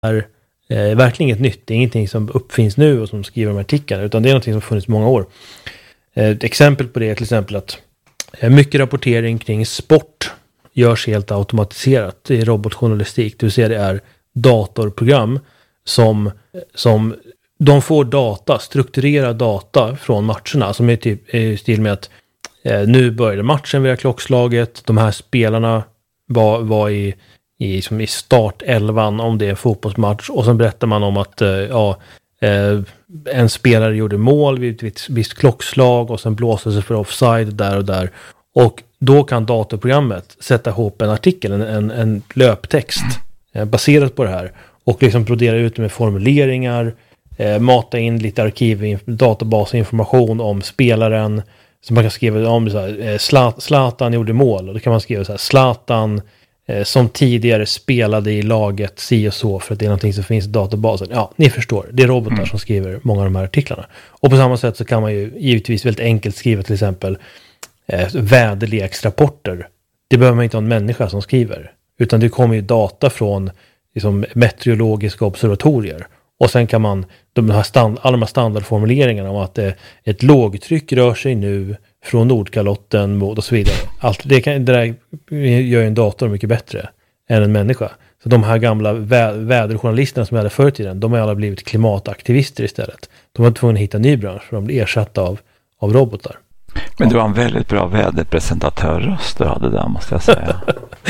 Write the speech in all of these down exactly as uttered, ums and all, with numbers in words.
är eh, verkligen inget nytt. Det är ingenting som uppfinns nu och som skriver de här artiklarna, utan det är någonting som funnits många år. Eh, ett exempel på det är till exempel att eh, mycket rapportering kring sport görs helt automatiserat i robotjournalistik. Det vill säga det är datorprogram som, som de får data, strukturerad data från matcherna som är typ i stil med att eh, nu började matchen via klockslaget, de här spelarna var, var i, i, som i startelvan om det är en fotbollsmatch, och sen berättar man om att eh, ja, eh, en spelare gjorde mål vid ett visst klockslag och sen blåser sig för offside där och där, och då kan datorprogrammet sätta ihop en artikel, en, en, en löptext eh, baserat på det här, och liksom brodera ut med formuleringar, eh, mata in lite arkiv, databasinformation om spelaren, så man kan skriva om så här, eh, Zlat, Zlatan gjorde mål, och då kan man skriva så här, Zlatan eh, som tidigare spelade i laget si och så, för att det är någonting som finns i databasen. Ja, ni förstår, det är robotar mm. som skriver många av de här artiklarna. Och på samma sätt så kan man ju givetvis väldigt enkelt skriva till exempel eh, väderleksrapporter. Det behöver man inte ha en människa som skriver, utan det kommer ju data från liksom meteorologiska observatorier, och sen kan man de här stand, alla de här standardformuleringarna om att eh, ett lågtryck rör sig nu från Nordkalotten mot och så vidare. Allt det, kan, det där gör ju en dator mycket bättre än en människa. Så de här gamla vä- väderjournalisterna som jag hade förr i tiden, de har alla blivit klimataktivister istället. De var tvungna att hitta en ny bransch, för de blir ersatta av, av robotar. Men du var en väldigt bra väderpresentatör-röst du hade där, måste jag säga.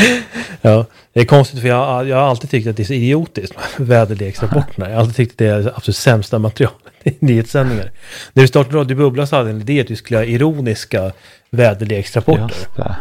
Ja, det är konstigt, för jag, jag har alltid tyckt att det är så idiotiskt med väderleksrapporterna. Jag har alltid tyckt att det är det absolut sämsta materialet i nyhetssändningar. När vi startade Radio Bubbla så hade en idé att vi skulle ha ironiska väderleksrapporter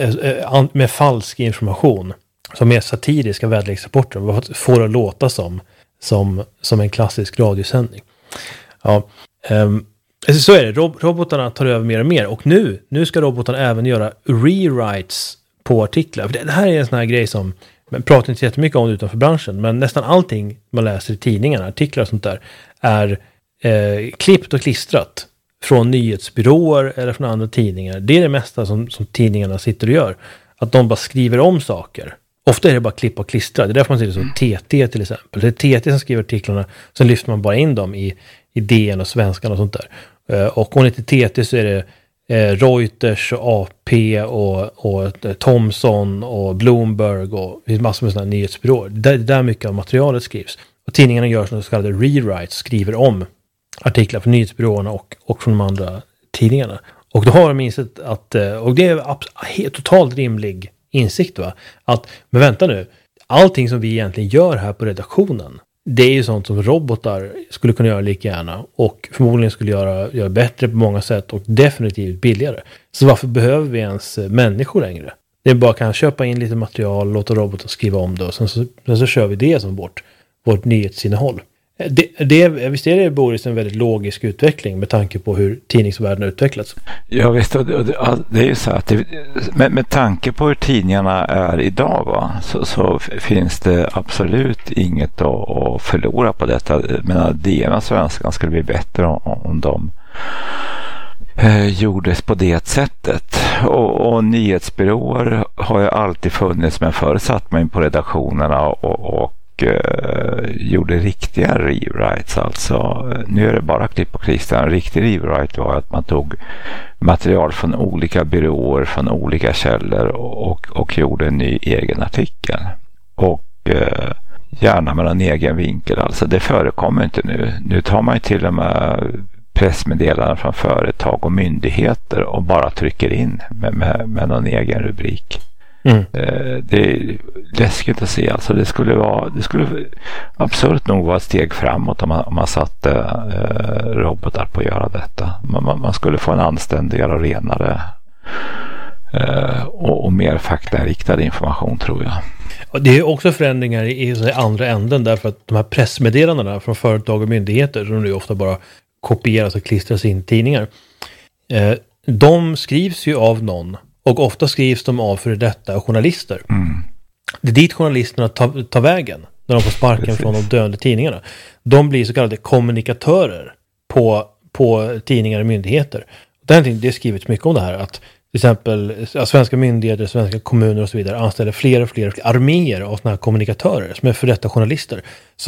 med falsk information, som är satiriska väderleksrapporter, vad får att låta som, som, som en klassisk radiosändning. Ja, um, så är det. Rob- robotarna tar över mer och mer, och nu, nu ska robotarna även göra rewrites på artiklar. För det, det här är en sån här grej som man pratar inte jättemycket om utanför branschen, men nästan allting man läser i tidningarna, artiklar och sånt där, är eh, klippt och klistrat från nyhetsbyråer eller från andra tidningar. Det är det mesta som, som tidningarna sitter och gör. Att de bara skriver om saker. Ofta är det bara klipp och klistra. Det är därför man ser det som T T till exempel. Det är T T som skriver artiklarna, sen lyfter man bara in dem i, i D N och Svenskan och sånt där. Uh, och om det inte är T T så är det uh, Reuters och A P och, och uh, Thomson och Bloomberg och det finns massor med sådana nyhetsbyråer. Det är där mycket av materialet skrivs. Och tidningarna gör sådana så kallade rewrites, skriver om artiklar från nyhetsbyråerna och, och från de andra tidningarna. Och då har de insett att, och det är abs- totalt rimlig insikt, va? Att, men vänta nu, allting som vi egentligen gör här på redaktionen, det är ju sånt som robotar skulle kunna göra lika gärna, och förmodligen skulle göra, göra bättre på många sätt och definitivt billigare. Så varför behöver vi ens människor längre? Det är bara kan köpa in lite material, låta robotar skriva om det, och sen så, sen så kör vi det som vårt, vårt nyhetsinnehåll. Det, det, visst är det, Boris, en väldigt logisk utveckling med tanke på hur tidningsvärlden har utvecklats? Ja visst, och det, det är ju så att det, med, med tanke på hur tidningarna är idag, va, så, så finns det absolut inget att, att förlora på detta. Men D N och Svenskan skulle bli bättre om, om de eh, gjordes på det sättet. Och, och nyhetsbyråer har ju alltid funnits, men förr satt man på redaktionerna och, och gjorde riktiga rewrites, alltså nu är det bara klipp och klistra. En riktig rewrite var att man tog material från olika byråer, från olika källor och, och, och gjorde en ny egen artikel, och eh, gärna med en egen vinkel. Alltså det förekommer inte nu. Nu tar man ju till och med pressmeddelanden från företag och myndigheter och bara trycker in med, med, med någon egen rubrik. Mm. Det är läskigt att se. Alltså det skulle vara, det skulle absurt nog vara ett steg framåt om man, om man satte eh, robotar på att göra detta. Man, man, man skulle få en anständigare och renare eh, och, och mer faktainriktad information, tror jag. Det är också förändringar i, i andra änden, därför att de här pressmeddelandena från företag och myndigheter, som nu ofta bara kopieras och klistras in i tidningar, eh, de skrivs ju av någon. Och ofta skrivs de av för detta journalister. Mm. Det är dit journalisterna tar, tar vägen när de får sparken Precis. Från de döende tidningarna. De blir så kallade kommunikatörer på, på tidningar och myndigheter. Det har skrivits mycket om det här, att till exempel ja, svenska myndigheter, svenska kommuner och så vidare anställer fler och fler arméer av såna här kommunikatörer som är för detta journalister.